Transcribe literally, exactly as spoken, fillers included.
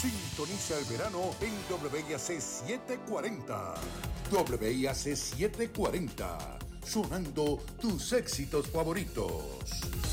Sintoniza el verano en W I A C setecientos cuarenta. W I A C setecientos cuarenta, sonando tus éxitos favoritos.